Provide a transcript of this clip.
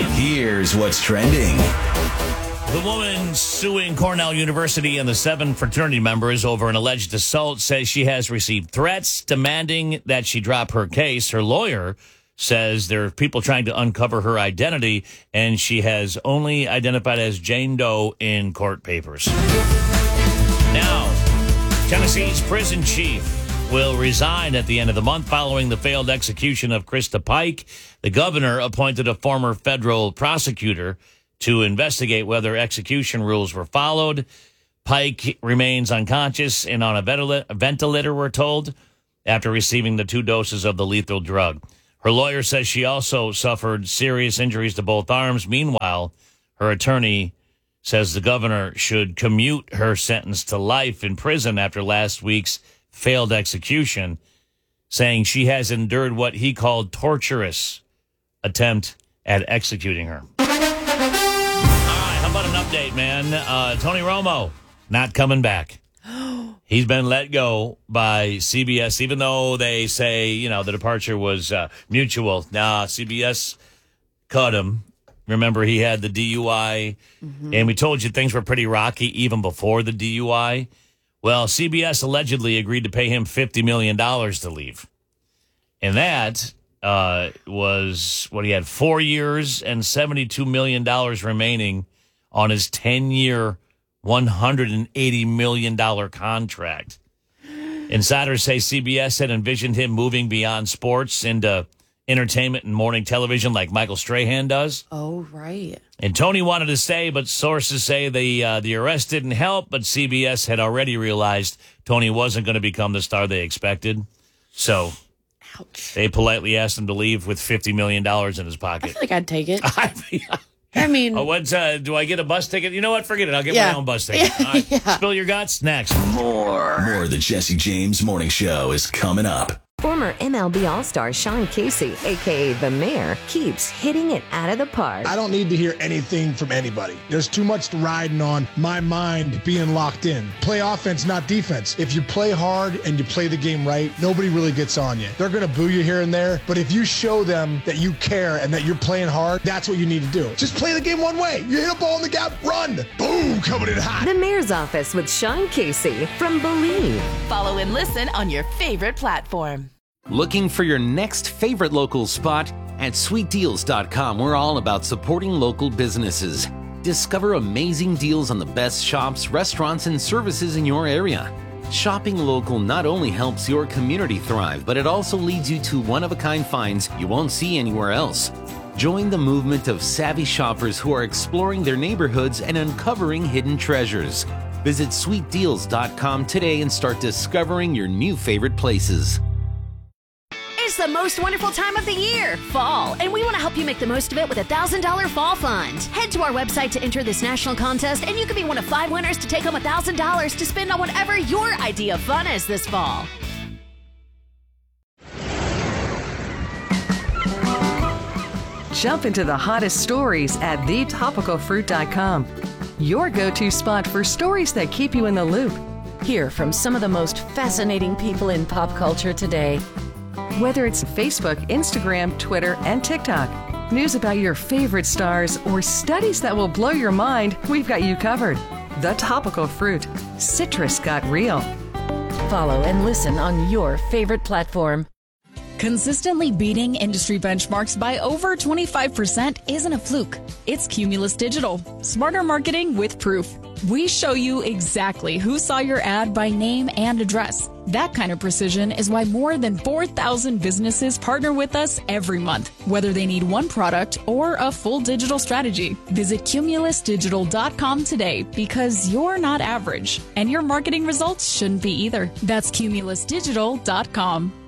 Here's what's trending. The woman suing Cornell University and the 7 fraternity members over an alleged assault says she has received threats demanding that she drop her case. Her lawyer says there are people trying to uncover her identity, and she has only identified as Jane Doe in court papers. Now, Tennessee's prison chief will resign at the end of the month following the failed execution of Krista Pike. The governor appointed a former federal prosecutor to investigate whether execution rules were followed. Pike remains unconscious and on a ventilator, we're told, after receiving the 2 doses of the lethal drug. Her lawyer says she also suffered serious injuries to both arms. Meanwhile, her attorney says the governor should commute her sentence to life in prison after last week's failed execution, saying she has endured what he called torturous attempt at executing her. How about an update, man? Tony Romo, not coming back. He's been let go by CBS, even though they say, the departure was mutual. Nah, CBS cut him. Remember, he had the DUI, and we told you things were pretty rocky even before the DUI. Well, CBS allegedly agreed to pay him $50 million to leave. And that was what he had, 4 years and $72 million remaining on his 10-year, $180 million contract. Insiders say CBS had envisioned him moving beyond sports into entertainment and morning television like Michael Strahan does. Oh, right. And Tony wanted to stay, but sources say the arrest didn't help, but CBS had already realized Tony wasn't going to become the star they expected. So ouch. They politely asked him to leave with $50 million in his pocket. I feel like I'd take it. I mean, do I get a bus ticket? You know what? Forget it. I'll get my own bus ticket. All right. Spill your guts next. More of the Jesse James Morning Show is coming up. Former MLB All-Star Sean Casey, a.k.a. The Mayor, keeps hitting it out of the park. I don't need to hear anything from anybody. There's too much riding on my mind being locked in. Play offense, not defense. If you play hard and you play the game right, nobody really gets on you. They're going to boo you here and there, but if you show them that you care and that you're playing hard, that's what you need to do. Just play the game one way. You hit a ball in the gap, run. Boom, coming in hot. The Mayor's Office with Sean Casey from Believe. Follow and listen on your favorite platform. Looking for your next favorite local spot? At sweetdeals.com, we're all about supporting local businesses. Discover amazing deals on the best shops, restaurants, and services in your area. Shopping local not only helps your community thrive, but it also leads you to one-of-a-kind finds you won't see anywhere else. Join the movement of savvy shoppers who are exploring their neighborhoods and uncovering hidden treasures. Visit sweetdeals.com today and start discovering your new favorite places. It's the most wonderful time of the year, fall, and we want to help you make the most of it with a $1,000 fall fund. Head to our website to enter this national contest, and you could be one of 5 winners to take home $1,000 to spend on whatever your idea of fun is this fall. Jump into the hottest stories at thetopicalfruit.com. Your go-to spot for stories that keep you in the loop. Hear from some of the most fascinating people in pop culture today. Whether it's Facebook, Instagram, Twitter, and TikTok, news about your favorite stars, or studies that will blow your mind, we've got you covered. The Topical Fruit. Citrus got real. Follow and listen on your favorite platform. Consistently beating industry benchmarks by over 25% isn't a fluke. It's Cumulus Digital. Smarter marketing with proof. We show you exactly who saw your ad by name and address. That kind of precision is why more than 4,000 businesses partner with us every month, whether they need one product or a full digital strategy. Visit cumulusdigital.com today because you're not average, and your marketing results shouldn't be either. That's cumulusdigital.com.